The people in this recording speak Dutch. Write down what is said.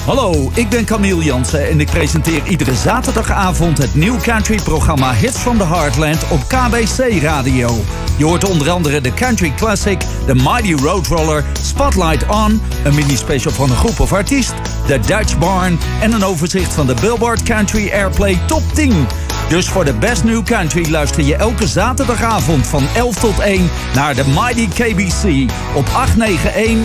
Hallo, ik ben Camille Jansen en ik presenteer iedere zaterdagavond het New Country programma Hits from the Heartland op KBC Radio. Je hoort onder andere de Country Classic, de Mighty Roadroller, Spotlight On, een mini-special van een groep of artiest, de Dutch Barn en een overzicht van de Billboard Country Airplay Top 10. Dus voor de Best New Country luister je elke zaterdagavond van 11 tot 1 naar de Mighty KBC op 891